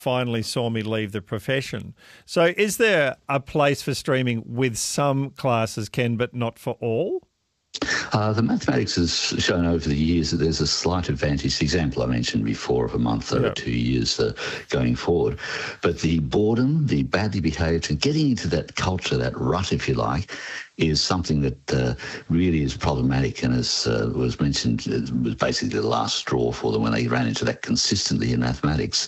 finally saw me leave the profession. So is there a place for streaming with some classes, Ken, but not for all? The mathematics has shown over the years that there's a slight advantage. The example I mentioned before of a month or 2 years going forward. But the boredom, the badly behaved, and getting into that culture, that rut, if you like, is something that really is problematic, and as was mentioned, it was basically the last straw for them when they ran into that consistently in mathematics.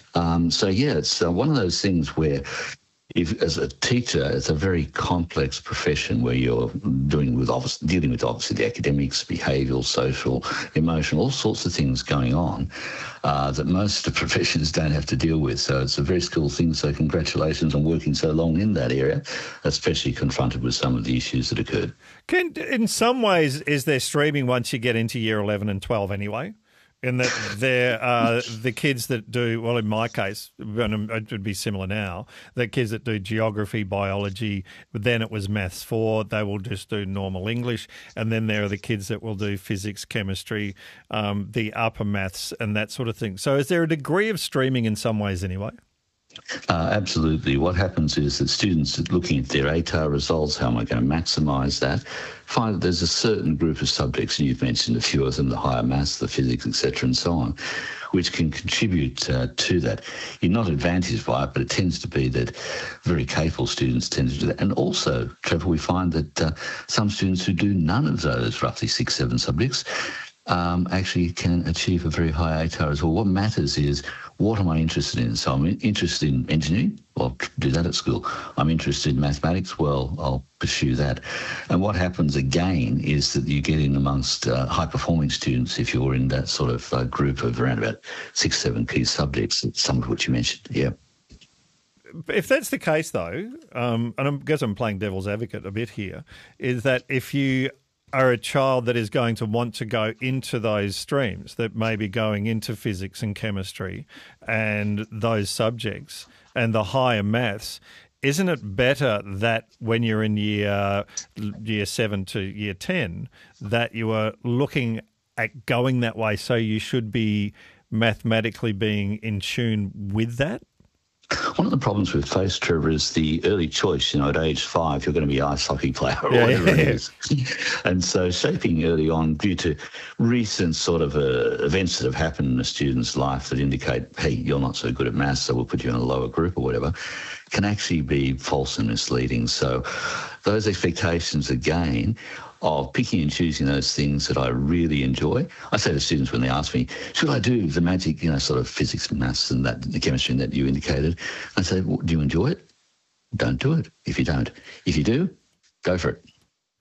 It's one of those things where as a teacher, it's a very complex profession where you're dealing with obviously the academics, behavioural, social, emotional, all sorts of things going on that most of the professions don't have to deal with. So it's a very skilled thing. So congratulations on working so long in that area, especially confronted with some of the issues that occurred. Ken, in some ways, is there streaming once you get into year 11 and 12 anyway? In that there are the kids that do, well, in my case, it would be similar now, the kids that do geography, biology, but then it was maths 4, they will just do normal English. And then there are the kids that will do physics, chemistry, the upper maths and that sort of thing. So is there a degree of streaming in some ways anyway? Absolutely. What happens is that students looking at their ATAR results, how am I going to maximise that, find that there's a certain group of subjects, and you've mentioned a few of them, the higher maths, the physics, etc., and so on, which can contribute to that. You're not advantaged by it, but it tends to be that very capable students tend to do that. And also, Trevor, we find that some students who do none of those roughly 6-7 subjects actually can achieve a very high ATAR as well. What matters is, what am I interested in? So I'm interested in engineering, well, I'll do that at school. I'm interested in mathematics, well, I'll pursue that. And what happens again is that you get in amongst high-performing students if you're in that sort of group of around about 6-7 key subjects, some of which you mentioned, yeah. If that's the case, though, and I guess I'm playing devil's advocate a bit here, is that if you are a child that is going to want to go into those streams, that may be going into physics and chemistry and those subjects and the higher maths, isn't it better that when you're in year 7 to year 10 that you are looking at going that way, so you should be mathematically being in tune with that? One of the problems we've faced, Trevor, is the early choice. At age 5, you're going to be an ice hockey player or whatever it is. And so shaping early on due to recent sort of events that have happened in a student's life that indicate, hey, you're not so good at maths, so we'll put you in a lower group or whatever, can actually be false and misleading. So those expectations, again, of picking and choosing those things that I really enjoy. I say to students when they ask me, should I do the magic, sort of physics and maths and that, the chemistry that you indicated? I say, well, do you enjoy it? Don't do it if you don't. If you do, go for it.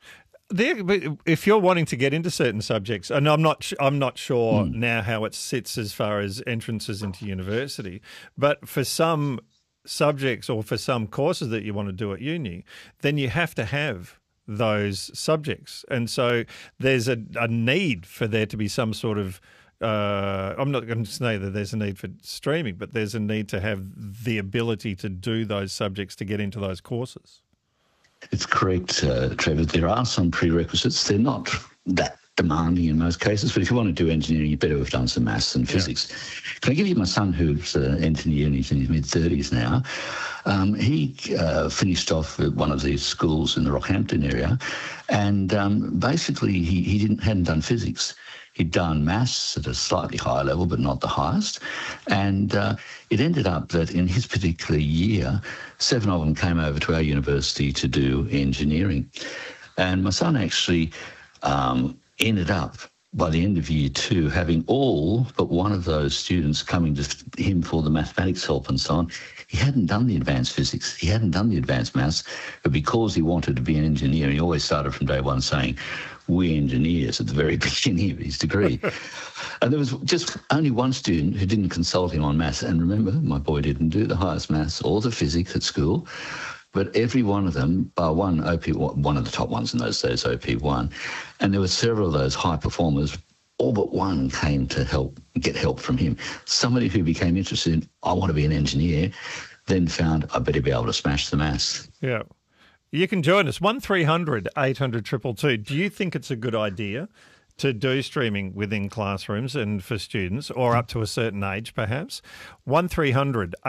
If you're wanting to get into certain subjects, and I'm not sure now how it sits as far as entrances into university, but for some subjects or for some courses that you want to do at uni, then you have to have those subjects. And so there's a need for there to be some sort of, I'm not going to say that there's a need for streaming, but there's a need to have the ability to do those subjects to get into those courses. It's correct, Trevor. There are some prerequisites. They're not that demanding in most cases, but if you want to do engineering, you better have done some maths and physics. Can I give you my son, who's an engineer and he's in his mid-30s now? He finished off at one of these schools in the Rockhampton area, and basically he hadn't done physics. He'd done maths at a slightly higher level, but not the highest. And it ended up that in his particular year, 7 of them came over to our university to do engineering. And my son actually ended up, by the end of year 2, having all but one of those students coming to him for the mathematics help and so on. He hadn't done the advanced physics. He hadn't done the advanced maths. But because he wanted to be an engineer, he always started from day one saying, we're engineers, at the very beginning of his degree. And there was just only one student who didn't consult him on maths. And remember, my boy didn't do the highest maths or the physics at school. But every one of them, bar one, one of the top ones in those days, OP1, and there were several of those high performers, all but one came to get help from him. Somebody who became interested in, I want to be an engineer, then found, I better be able to smash the maths. Yeah. You can join us, 1300 800 222. Do you think it's a good idea to do streaming within classrooms and for students, or up to a certain age perhaps, 1300